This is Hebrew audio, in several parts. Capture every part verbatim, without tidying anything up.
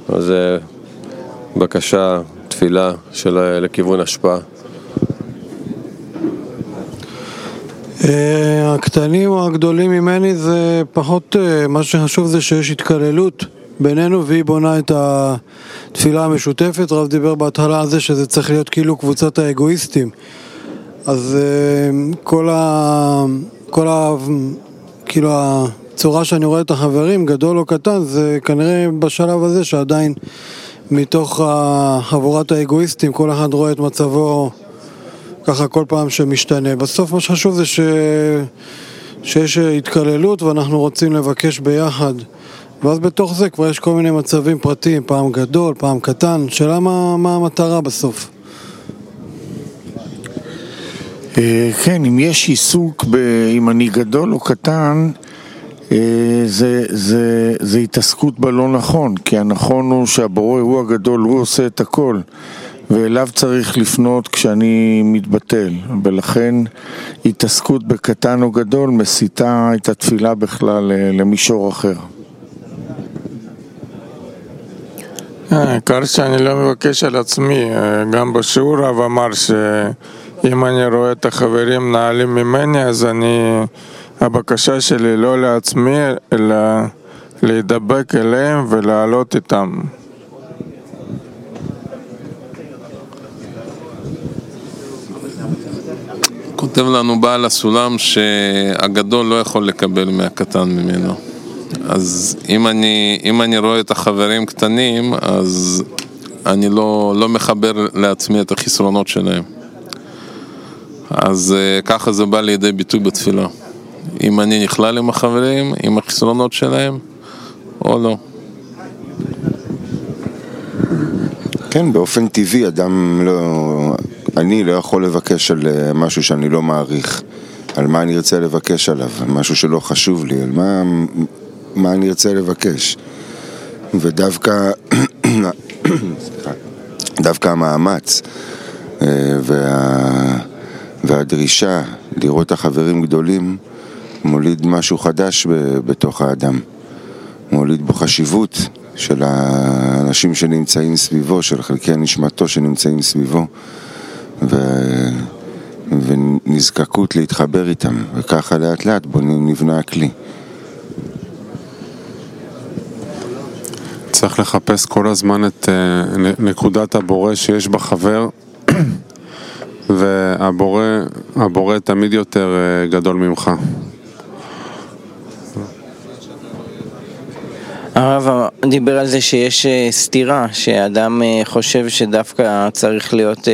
אז זה בקשה, תפילה של לכיוון השפעה. הקטנים או הגדולים ממני זה פחות, מה שחשוב זה שיש התקללות בינינו והיא בונה את התפילה המשותפת. רב דיבר בהתחלה על זה שזה צריך להיות כאילו קבוצת האגואיסטים, אז כל ה... כל ה... כאילו הצורה שאני רואה את החברים, גדול או קטן, זה כנראה בשלב הזה שעדיין מתוך חבורת האגואיסטים כל אחד רואה את מצבו ככה כל פעם שמשתנה. בסוף מה שחשוב זה ש... שיש התקללות ואנחנו רוצים לבקש ביחד, ואז בתוך זה כבר יש כל מיני מצבים פרטיים, פעם גדול, פעם קטן. שאלה מה, מה המטרה בסוף? כן, אם יש עיסוק ב... אם אני גדול או קטן, זה, זה, זה התעסקות בלא נכון, כי הנכון הוא שהבורא הוא הגדול, הוא עושה את הכל, ואליו צריך לפנות כשאני מתבטל, ולכן התעסקות בקטן או גדול מסיתה את התפילה בכלל למישור אחר. העיקר שאני לא מבקש על עצמי. גם בשיעור רב אמר שאם אני רואה את החברים נעלים ממני, אז אני, הבקשה שלי לא לעצמי, אלא להידבק אליהם ולעלות איתם. כותב לנו בעל הסולם שהגדול לא יכול לקבל מהקטן ממנו. אז אם אני, אם אני רואה את החברים קטנים, אז אני לא, לא מחבר לעצמי את החסרונות שלהם. אז ככה זה בא לידי ביטוי בתפילה. אם אני נכלל עם החברים, עם החסרונות שלהם, או לא. כן, באופן טבעי אדם לא... אני לא יכול לבקש על משהו שאני לא מעריך. על מה אני ארצה לבקש עליו, משהו שלא חשוב לי, על מה, מה אני ארצה לבקש. ודווקא דווקא המאמץ וה, והדרישה לראות החברים גדולים מוליד משהו חדש בתוך האדם, מוליד בו חשיבות של האנשים שנמצאים סביבו, של חלקי הנשמתו שנמצאים סביבו, ו... ונזקקות להתחבר איתם, וככה לאט לאט בו נבנה הכלי. צריך לחפש כל הזמן את נקודת הבורא שיש בחבר, והבורא הבורא תמיד יותר גדול ממך. הרב דיבר על זה שיש סתירה, שאדם חושב שדווקא צריך להיות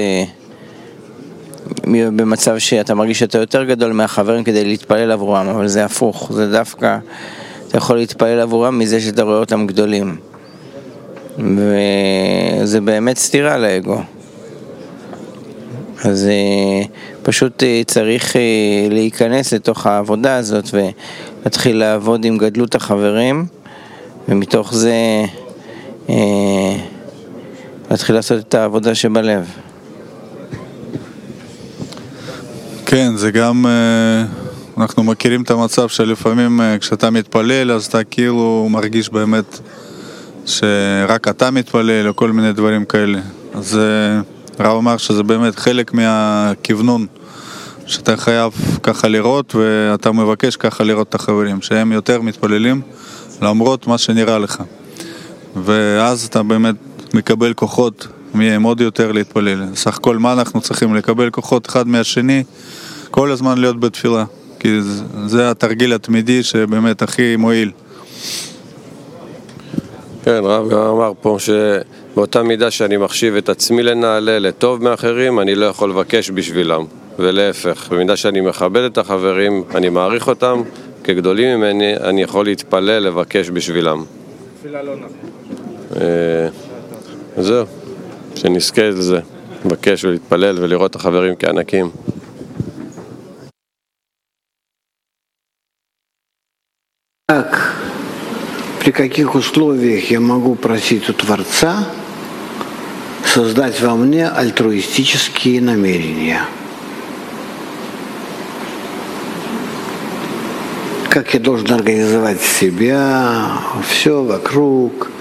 במצב שאתה מרגיש שאתה יותר גדול מהחברים כדי להתפלל עבורם, אבל זה הפוך, זה דווקא אתה יכול להתפלל עבורם מזה שאתה רואה אותם גדולים, וזה באמת סתירה לאגו. אז פשוט צריך להיכנס לתוך העבודה הזאת ולהתחיל לעבוד עם גדלות החברים, ומתוך זה להתחיל לעשות את העבודה שבלב. כן, זה גם, אנחנו מכירים את המצב שלפעמים כשאתה מתפלל, אז אתה כאילו מרגיש באמת שרק אתה מתפלל או כל מיני דברים כאלה. אז רב אמר שזה באמת חלק מהכוונון, שאתה חייב ככה לראות, ואתה מבקש ככה לראות את החברים, שהם יותר מתפללים למרות מה שנראה לך. ואז אתה באמת מקבל כוחות מהם עוד יותר להתפלל. סך הכל מה אנחנו צריכים? לקבל כוחות אחד מהשני, כל הזמן להיות בתפילה, כי זה התרגיל התמידי שבאמת הכי מועיל. כן, רב אמר פה שבאותה מידה שאני מחשיב את עצמי לנעלה לטוב מאחרים, אני לא יכול לבקש בשבילם, ולהפך, במידה שאני מכבד את החברים, אני מעריך אותם כגדולים ממני, אני יכול להתפלל לבקש בשבילם. תפילה לא נכון. זהו, שנזכה לזה, לבקש ולהתפלל ולראות את החברים כענקים. Так, при каких условиях я могу просить у Творца создать во мне альтруистические намерения? Как я должен организовать себя, все вокруг,